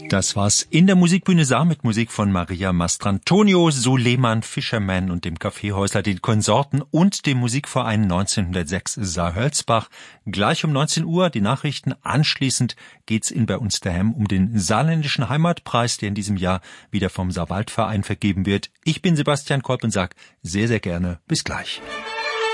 Das war's in der Musikbühne Saar mit Musik von Maria Mastrantonio, Suleiman Fischerman und dem Kaffeehäusler, den Konsorten und dem Musikverein 1906 Saar-Hölzbach. Gleich um 19 Uhr die Nachrichten. Anschließend geht's in Bei uns daheim um den saarländischen Heimatpreis, der in diesem Jahr wieder vom Saarwaldverein vergeben wird. Ich bin Sebastian Kolb und sag sehr, sehr gerne bis gleich.